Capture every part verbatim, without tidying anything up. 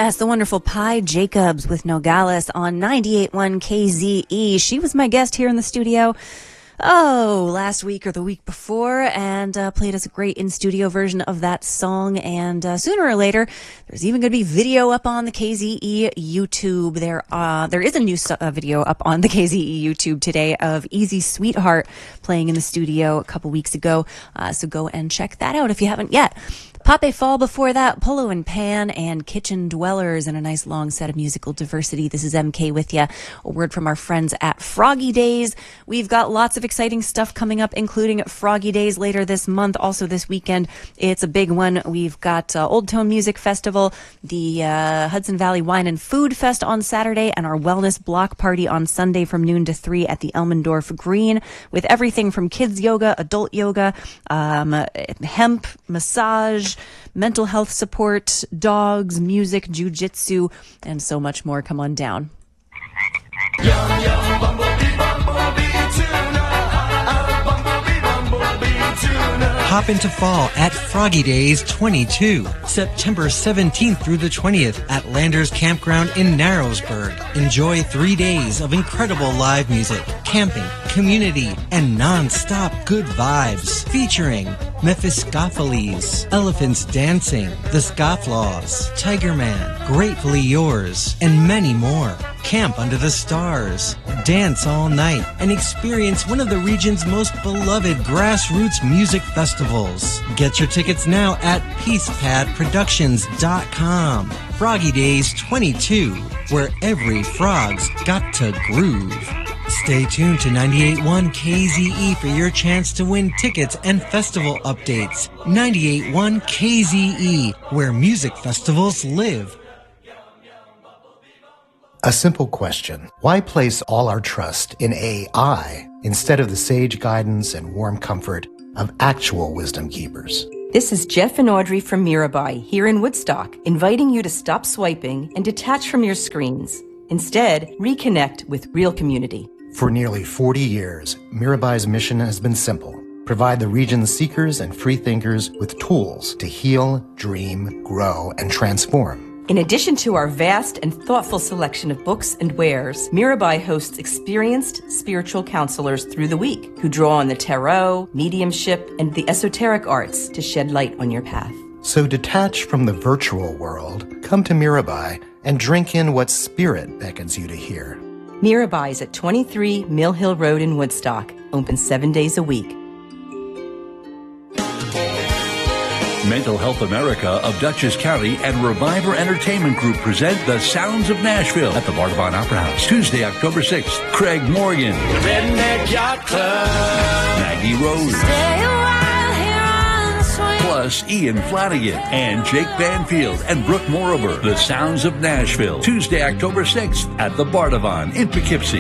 Yes, the wonderful Pi Jacobs with Nogales on ninety-eight point one K Z E. She was my guest here in the studio, oh, last week or the week before, and uh, played us a great in-studio version of that song. And uh, sooner or later, there's even going to be video up on the K Z E YouTube. There, uh, there is a new uh, video up on the K Z E YouTube today of Easy Sweetheart playing in the studio a couple weeks ago. Uh, so go and check that out if you haven't yet. Pape Fall before that, Polo and Pan, and Kitchen Dwellers, and a nice long set of musical diversity. This is M K with you. A word from our friends at Froggy Days. We've got lots of exciting stuff coming up, including Froggy Days later this month. Also this weekend, it's a big one. We've got uh, Old Tone Music Festival, the uh, Hudson Valley Wine and Food Fest on Saturday, and our Wellness Block Party on Sunday from noon to three at the Elmendorf Green, with everything from kids yoga, adult yoga, um, hemp, massage, mental health support, dogs, music, jiu-jitsu, and so much more. Come on down. Yum, yum, bumblebee, bumblebee tuna. Bumblebee, bumblebee tuna. Hop into fall at Froggy Days twenty-two, September seventeenth through the twentieth at Landers Campground in Narrowsburg. Enjoy three days of incredible live music, camping, community, and non-stop good vibes. Featuring Mephistopheles, Elephants Dancing, The Scofflaws, Tiger Man, Gratefully Yours, and many more. Camp under the stars, dance all night, and experience one of the region's most beloved grassroots music festivals. Get your tickets now at peace pad productions dot com. Froggy Days twenty-two, where every frog's got to groove. Stay tuned to ninety-eight point one K Z E for your chance to win tickets and festival updates. ninety-eight point one K Z E, where music festivals live. A simple question. Why place all our trust in A I instead of the sage guidance and warm comfort of actual wisdom keepers? This is Jeff and Audrey from Mirabai here in Woodstock, inviting you to stop swiping and detach from your screens. Instead, reconnect with real community. For nearly forty years, Mirabai's mission has been simple. Provide the region's seekers and freethinkers with tools to heal, dream, grow, and transform. In addition to our vast and thoughtful selection of books and wares, Mirabai hosts experienced spiritual counselors through the week who draw on the tarot, mediumship, and the esoteric arts to shed light on your path. So detach from the virtual world, come to Mirabai, and drink in what spirit beckons you to hear. Mirabai is at twenty-three Mill Hill Road in Woodstock, open seven days a week. Mental Health America of Dutchess County and Reviver Entertainment Group present The Sounds of Nashville at the Bardavon Opera House, Tuesday, October sixth. Craig Morgan, The Redneck Yacht Club. Maggie Rose, Stay a while here on the swing. plus Ian Flanagan and Jake Banfield and Brooke Morover. The Sounds of Nashville, Tuesday, October sixth at the Bardavon in Poughkeepsie.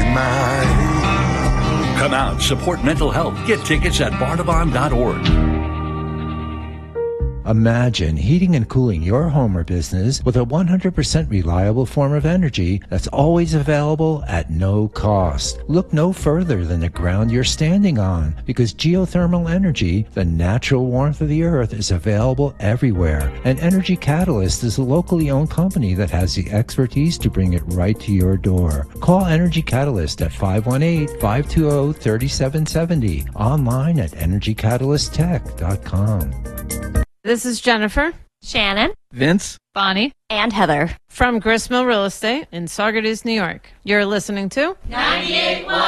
Come out, support mental health. Get tickets at bardavon dot org. Imagine heating and cooling your home or business with a one hundred percent reliable form of energy that's always available at no cost. Look no further than the ground you're standing on, because geothermal energy, the natural warmth of the earth, is available everywhere. And Energy Catalyst is a locally owned company that has the expertise to bring it right to your door. Call Energy Catalyst at five one eight, five two zero, three seven seven zero, online at energy catalyst tech dot com. This is Jennifer, Shannon, Vince, Bonnie, and Heather from Gristmill Real Estate in Saugerties, New York. You're listening to ninety-eight point one